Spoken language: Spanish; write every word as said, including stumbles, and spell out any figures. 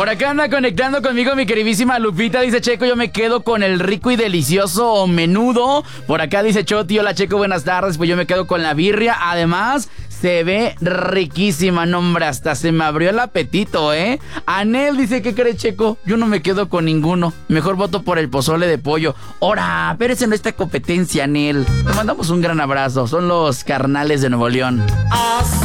Por acá anda conectando conmigo mi queridísima Lupita. Dice Checo, yo me quedo con el rico y delicioso menudo. Por acá dice Choti, hola Checo, buenas tardes. Pues yo me quedo con la birria. Además, se ve riquísima. No, hombre, hasta se me abrió el apetito, ¿eh? Anel dice, ¿qué crees, Checo? Yo no me quedo con ninguno. Mejor voto por el pozole de pollo. ¡Ora! Pero esa no está competencia, Anel. Te mandamos un gran abrazo. Son los carnales de Nuevo León.